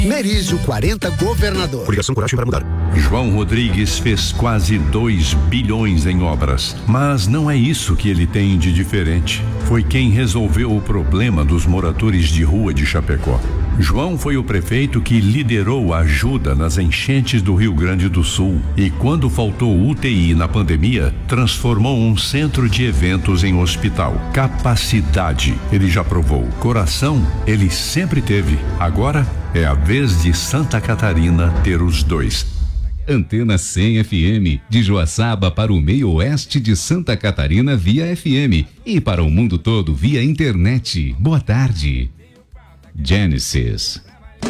Merizio 40, governador. Coligação Coragem para Mudar. João Rodrigues fez quase 2 bilhões em obras, mas não é isso que ele tem de diferente. Foi quem resolveu o problema dos moradores de rua de Chapecó. João foi o prefeito que liderou a ajuda nas enchentes do Rio Grande do Sul e, quando faltou UTI na pandemia, transformou um centro de eventos em hospital. Capacidade, ele já provou. Coração, ele sempre teve. Agora é a vez de Santa Catarina ter os dois. Antena 100 FM, de Joaçaba para o meio oeste de Santa Catarina via FM e para o mundo todo via internet. Boa tarde. Genesis.